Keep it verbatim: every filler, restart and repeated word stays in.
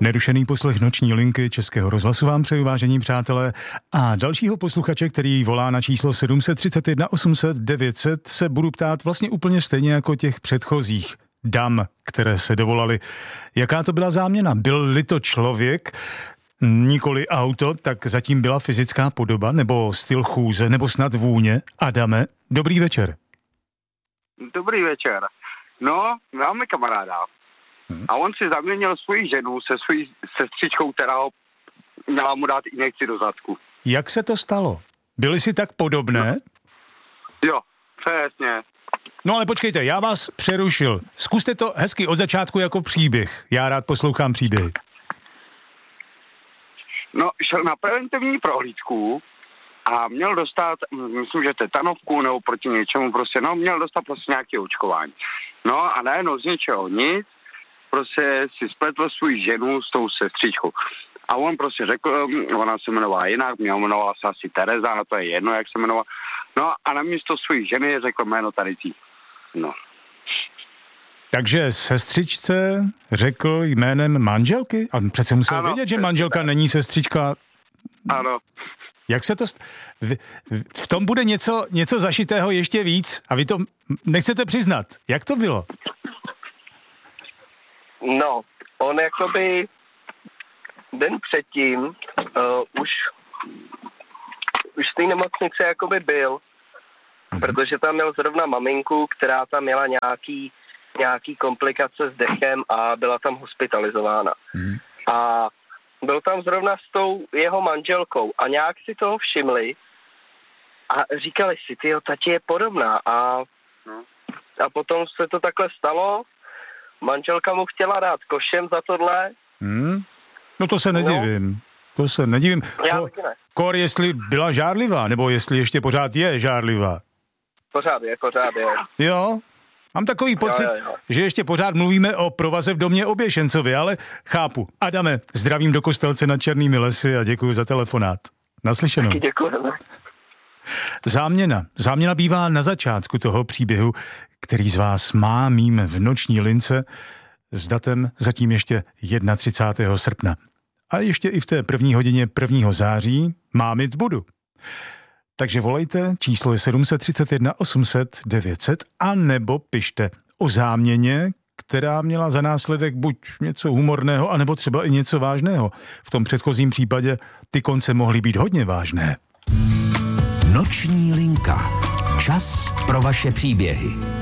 Nerušený poslech noční linky Českého rozhlasu vám přeju, vážení přátelé, a dalšího posluchače, který volá na číslo sedm tři jedna osm set devět set, se budu ptát vlastně úplně stejně jako těch předchozích dam, které se dovolali. Jaká to byla záměna? Byl-li to člověk, nikoli auto, tak zatím byla fyzická podoba, nebo styl chůze, nebo snad vůně? Adame, dobrý večer. Dobrý večer. No, máme kamaráda. Hmm. A on si zaměnil svoji ženu se svojí sestřičkou, která ho měla mu dát injekci do zadku. Jak se to stalo? Byly si tak podobné? Jo, přesně. No ale počkejte, já vás přerušil. Zkuste to hezky od začátku jako příběh. Já rád poslouchám příběhy. No, šel na preventivní prohlídku a měl dostat, myslím, že tetanovku nebo proti něčemu prostě, no, měl dostat prostě nějaké očkování. No a najednou z ničeho nic, prostě si spletl svou ženu s tou sestřičkou. A on prostě řekl, ona se jmenovala jinak, mě jmenovala se asi Tereza, a to je jedno, jak se jmenovala. No a namísto své ženy řekl jméno tady tí. No. Takže sestřičce řekl jménem manželky? A přece musel ano, vědět, že manželka tak není sestřička. Ano. Jak se to... St... V, v tom bude něco, něco zašitého ještě víc a vy to nechcete přiznat. Jak to bylo? No, on jakoby den předtím uh, už, už v té nemocnici jakoby byl, mm-hmm. protože tam měl zrovna maminku, která tam měla nějaký, nějaký komplikace s dechem a byla tam hospitalizována. Mm-hmm. A byl tam zrovna s tou jeho manželkou a nějak si toho všimli a říkali si, tyjo, tati je podobná a, a potom se to takhle stalo. Manželka mu chtěla dát košem za tohle. Hmm. No to se nedivím. No. To se nedivím. Ko, kor, jestli byla žárlivá, nebo jestli ještě pořád je žárlivá. Pořád je, pořád je. Jo? Mám takový pocit, jo, jo, jo. že ještě pořád mluvíme o provaze v domě Oběšencovi, ale chápu. Adame, zdravím do Kostelce nad Černými lesy a děkuji za telefonát. Naslyšenou. Taky děkujeme. Záměna. Záměna bývá na začátku toho příběhu, který z vás má mím v noční lince s datem zatím ještě třicátého prvního srpna. A ještě i v té první hodině prvního září má mít budu. Takže volejte, číslo je sedm tři jedna osm set devět set a nebo pište o záměně, která měla za následek buď něco humorného, anebo třeba i něco vážného. V tom předchozím případě ty konce mohly být hodně vážné. Noční linka. Čas pro vaše příběhy.